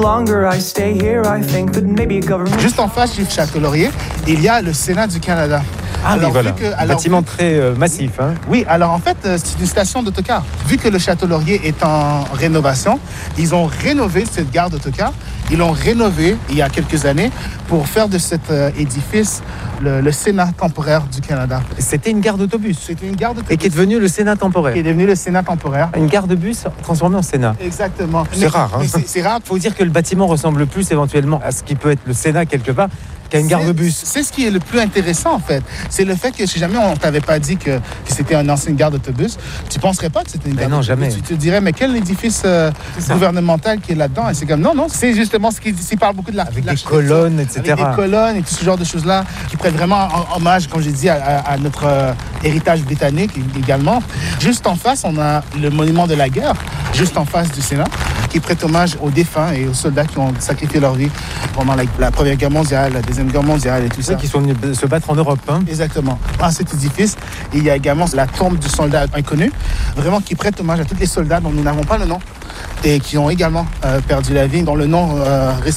Juste en face du Château Laurier, il y a le Sénat du Canada. Ah alors, oui, voilà, un bâtiment très massif. Hein. Oui, alors en fait, c'est une station d'autocar. Vu que le Château Laurier est en rénovation, ils ont rénové cette gare d'autocar. Ils l'ont rénové il y a quelques années pour faire de cet édifice le Sénat temporaire du Canada. C'était une gare d'autobus. C'était une gare d'autobus. Et qui est devenue le Sénat temporaire. Qui est devenu le Sénat temporaire. Une gare de bus transformée en Sénat. Exactement. C'est rare. Hein. C'est rare. Il faut dire que le bâtiment ressemble plus éventuellement à ce qui peut être le Sénat quelque part qu'à une gare de bus. C'est ce qui est le plus intéressant en fait. C'est le fait que si jamais on t'avait pas dit que c'était une ancienne gare d'autobus, tu penserais pas que c'était une gare d'autobus. Non, jamais. Tu te dirais, mais quel édifice gouvernemental qui est là-dedans? Et c'est comme, non, c'est justement ce qui parle beaucoup de la... Avec des colonnes, etc. Avec des colonnes et tout ce genre de choses-là qui prêtent vraiment hommage, comme j'ai dit, à notre héritage britannique également. Juste en face, on a le monument de la guerre, juste en face du Sénat, qui prête hommage aux défunts et aux soldats qui ont sacrifié leur vie pendant la Première Guerre mondiale, la Deuxième Guerre mondiale et tout ça. Qui sont venus se battre en Europe. Hein. Exactement. Dans cet édifice, il y a également la tombe du soldat inconnu, vraiment qui prête hommage à tous les soldats dont nous n'avons pas le nom et qui ont également perdu la vie, dont le nom